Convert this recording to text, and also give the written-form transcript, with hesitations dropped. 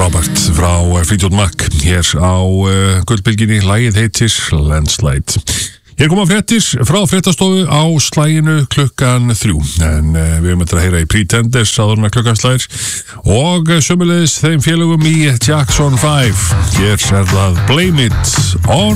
Frábært frá Fleetwood Mac hér á Gullbylgjunni. Lagið heitir Landslide. Hér koma fréttir frá fréttastofu á slaginu klukkan 3 en við erum að heyra í Pretenders áður en klukkan slagir og sömuleiðis þeim félögum í Jackson 5. Hér það Blame It On